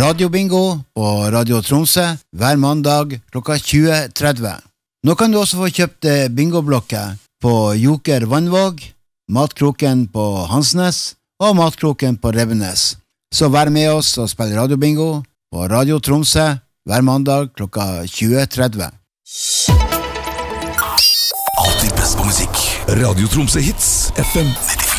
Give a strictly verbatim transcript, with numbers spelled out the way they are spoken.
radiobingo på Radio Tromsø hver mandag klokka tjue tretti. Nå kan du også få kjøpt bingoblokker på Joker Vannvåg, Matkroken på Hansnes og Matkroken på Revenes. Så vær med oss og spill radiobingo på Radio Tromsø hver mandag klokka tjue tretti. Alltid best på musikk. Radio Tromsø Hits F M nittifem.